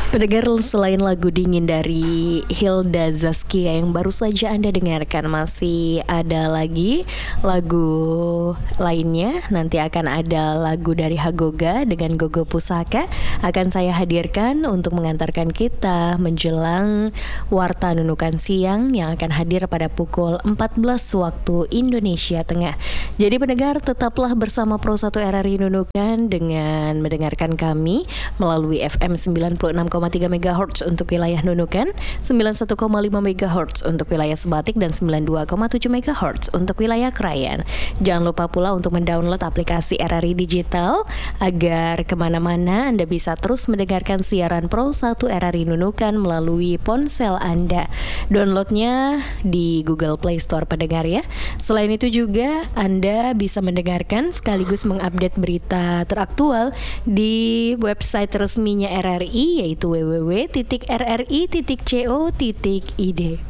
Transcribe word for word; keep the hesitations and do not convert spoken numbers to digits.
Pendengar, selain lagu Dingin dari Hilda Zaskia yang baru saja Anda dengarkan, masih ada lagi lagu lainnya. Nanti akan ada lagu dari Hagoga dengan Gogo Pusaka akan saya hadirkan untuk mengantarkan kita menjelang Warta Nunukan Siang yang akan hadir pada pukul empat belas waktu Indonesia Tengah. Jadi pendengar, tetaplah bersama Pro satu R R I Nunukan dengan mendengarkan kami melalui F M sembilan puluh enam koma tiga megahertz untuk wilayah Nunukan, sembilan puluh satu koma lima megahertz untuk wilayah Sebatik, dan sembilan puluh dua koma tujuh megahertz untuk wilayah Krayan. Jangan lupa pula untuk mendownload aplikasi R R I Digital agar kemana-mana Anda bisa terus mendengarkan siaran Pro satu R R I Nunukan melalui ponsel Anda. Downloadnya di Google Play Store pendengar ya. Selain itu juga Anda bisa mendengarkan sekaligus mengupdate berita teraktual di website resminya R R I, yaitu w w w titik r r i titik co titik i d.